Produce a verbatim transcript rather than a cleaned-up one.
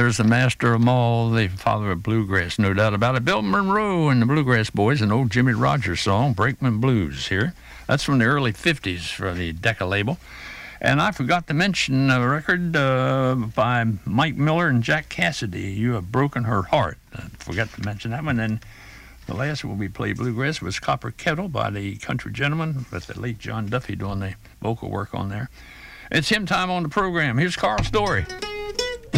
there's the master of them all, the father of bluegrass, no doubt about it. Bill Monroe and the Bluegrass Boys, an old Jimmy Rogers song, Brakeman Blues here. That's from the early fifties for the Decca label. And I forgot to mention a record uh, by Mike Miller and Jack Cassidy, You Have Broken Her Heart. I forgot to mention that one. And the last one we played bluegrass was Copper Kettle by the Country Gentleman, with the late John Duffy doing the vocal work on there. It's hymn time on the program. Here's Carl Story.